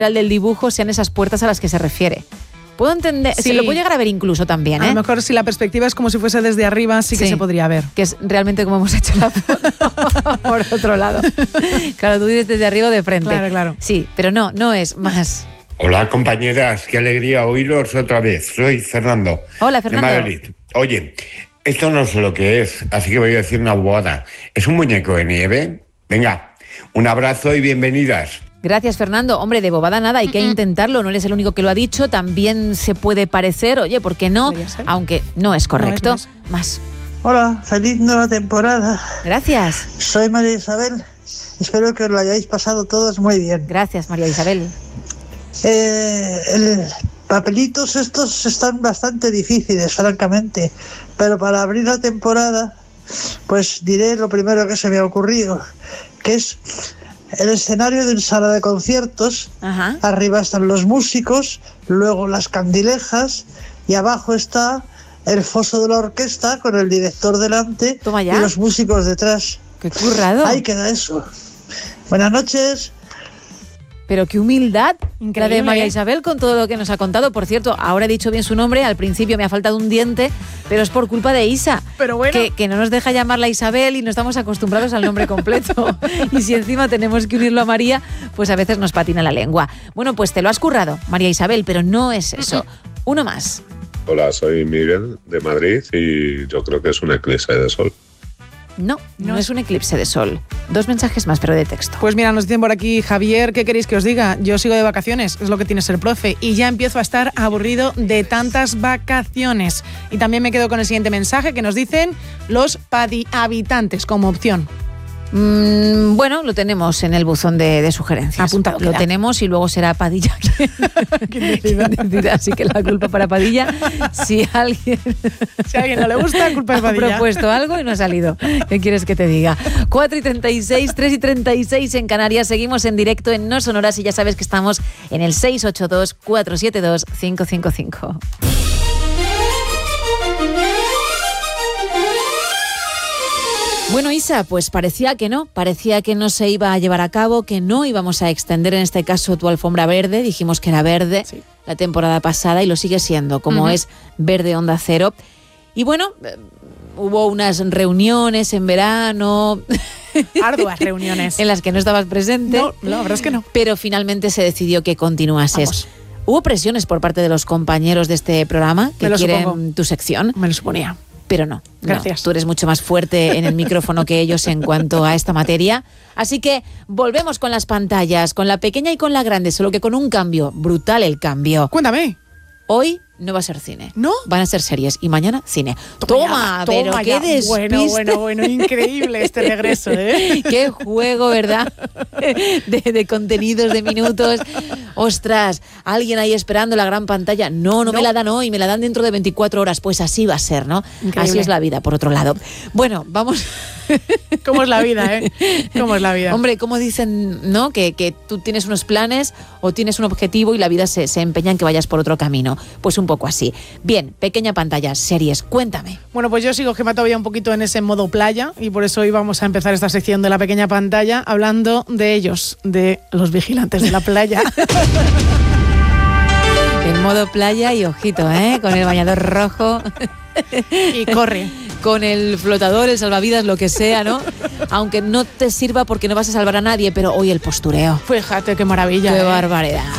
del dibujo sean esas puertas a las que se refiere. Puedo entender, Sí. se lo puedo llegar a ver incluso también, ¿eh? A lo mejor si la perspectiva es como si fuese desde arriba, sí que se podría ver. Que es realmente como hemos hecho la foto por otro lado. Claro, tú dices desde arriba o de frente. Claro. Sí, pero no es más. Hola compañeras, qué alegría oíros otra vez. Soy Fernando. Hola, Fernando. De Madrid. Oye, esto no sé lo que es, así que voy a decir una bobada. ¿Es un muñeco de nieve? Venga, un abrazo y bienvenidas. Gracias, Fernando. Hombre, de bobada nada, hay que intentarlo. No eres el único que lo ha dicho. También se puede parecer, oye, ¿por qué no? Aunque no es correcto. No es. Más. Hola, feliz nueva temporada. Gracias. Soy María Isabel. Espero que os lo hayáis pasado todos muy bien. Gracias, María Isabel. Papelitos estos están bastante difíciles, francamente. Pero para abrir la temporada, pues diré lo primero que se me ha ocurrido, que es el escenario de una sala de conciertos. Ajá. Arriba están los músicos, luego las candilejas y abajo está el foso de la orquesta con el director delante. Toma ya. Y los músicos detrás. Qué currado. Ahí queda eso. Buenas noches. Pero qué humildad, Increíble, la de María ¿eh? Isabel con todo lo que nos ha contado. Por cierto, ahora he dicho bien su nombre, al principio me ha faltado un diente, pero es por culpa de Isa. Pero bueno. Que no nos deja llamarla Isabel y no estamos acostumbrados al nombre completo. Y si encima tenemos que unirlo a María, pues a veces nos patina la lengua. Bueno, pues te lo has currado, María Isabel, pero no es eso. Uno más. Hola, soy Miguel de Madrid y yo creo que es un eclipse de sol. No es un eclipse de sol. 2 mensajes más, pero de texto. Pues mira, nos dicen por aquí, Javier, ¿qué queréis que os diga? Yo sigo de vacaciones, es lo que tiene ser profe, y ya empiezo a estar aburrido de tantas vacaciones. Y también me quedo con el siguiente mensaje que nos dicen los habitantes como opción. Bueno, lo tenemos en el buzón de sugerencias. Apuntado Lo queda. tenemos y luego será Padilla quien decida. Así que la culpa para Padilla. Si alguien Si a alguien no le gusta, culpa de ha Padilla. propuesto algo y no ha salido. ¿Qué quieres que te diga? 4:36, 3:36 en Canarias. Seguimos en directo en No Sonoras y ya sabes que estamos en el 682-472-555. Bueno, Isa, pues parecía que no se iba a llevar a cabo, que no íbamos a extender en este caso tu alfombra verde. Dijimos que era verde la temporada pasada y lo sigue siendo, como es Verde Onda Cero. Y bueno, hubo unas reuniones en verano. Arduas reuniones. En las que no estabas presente. No, la verdad es que no. Pero finalmente se decidió que continuases. Vamos. Hubo presiones por parte de los compañeros de este programa que Me lo quieren supongo. tu sección. Me lo suponía. Pero no. Gracias. Tú eres mucho más fuerte en el micrófono que ellos en cuanto a esta materia. Así que volvemos con las pantallas, con la pequeña y con la grande, solo que con un cambio. Brutal el cambio. Cuéntame. Hoy no va a ser cine. ¿No? Van a ser series. Y mañana, cine. Toma, pero ya. qué despiste. Bueno, increíble este regreso, ¿eh? Qué juego, ¿verdad? De contenidos, de minutos. Ostras, alguien ahí esperando la gran pantalla. No me la dan hoy, me la dan dentro de 24 horas. Pues así va a ser, ¿no? Increíble. Así es la vida, por otro lado. Bueno, vamos. ¿Cómo es la vida, eh? ¿Cómo es la vida? Hombre, como dicen, ¿no? Que tú tienes unos planes o tienes un objetivo y la vida se empeña en que vayas por otro camino. Pues un poco así. Bien, pequeña pantalla, series, cuéntame. Bueno, pues yo sigo que me todavía un poquito en ese modo playa y por eso hoy vamos a empezar esta sección de la pequeña pantalla hablando de ellos, de los vigilantes de la playa. En modo playa y ojito, con el bañador rojo. Y corre. Con el flotador, el salvavidas, lo que sea, ¿no? Aunque no te sirva porque no vas a salvar a nadie, pero hoy el postureo. Fíjate qué maravilla. Qué barbaridad.